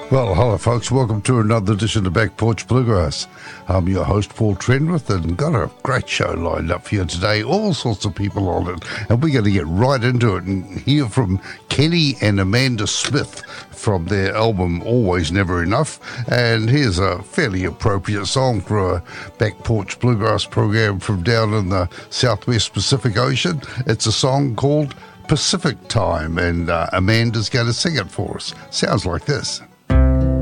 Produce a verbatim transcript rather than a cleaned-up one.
Well, hello, folks. Welcome to another edition of Back Porch Bluegrass. I'm your host, Paul Trenwith, and got a great show lined up for you today. All sorts of people on it, and we're going to get right into it and hear from Kenny and Amanda Smith from their album Always Never Enough. And here's a fairly appropriate song for a Back Porch Bluegrass program from down in the Southwest Pacific Ocean. It's a song called Pacific Time, and uh, Amanda's going to sing it for us. Sounds like this.